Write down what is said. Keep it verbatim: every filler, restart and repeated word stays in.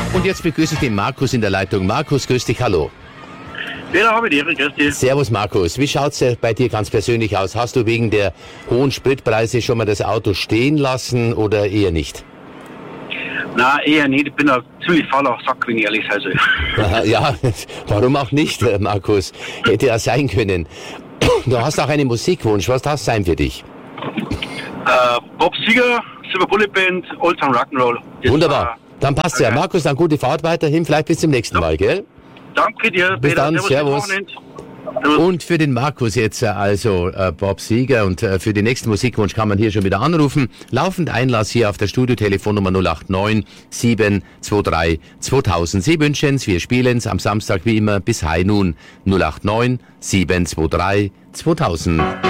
Und jetzt begrüße ich den Markus in der Leitung. Markus, grüß dich, hallo. Ja, da habe ich die Ehre, grüß dich. Servus Markus, wie schaut's bei dir ganz persönlich aus? Hast du wegen der hohen Spritpreise schon mal das Auto stehen lassen oder eher nicht? Nein, eher nicht. Ich bin ein ziemlich fauler Sack, wenn ich ehrlich sein soll. Aha, ja, warum auch nicht, Markus? Hätte ja sein können. Du hast auch einen Musikwunsch. Was darf sein für dich? Äh, Bob Seger, Silver Bullet Band, Old Town Rock'n'Roll. Das Wunderbar. war- Dann passt ja. Okay. Markus, dann gute Fahrt weiterhin. Vielleicht bis zum nächsten Mal, gell? Danke dir. Bis Peter. dann, servus. Wochenende. Servus. Und für den Markus jetzt äh, also äh, Bob Seger und äh, für den nächsten Musikwunsch kann man hier schon wieder anrufen. Laufend Einlass hier auf der Studiotelefonnummer null acht neun sieben zwei drei zweitausend. Sie wünschen's, wir spielen's am Samstag wie immer bis High Noon null acht neun sieben zwei drei zweitausend.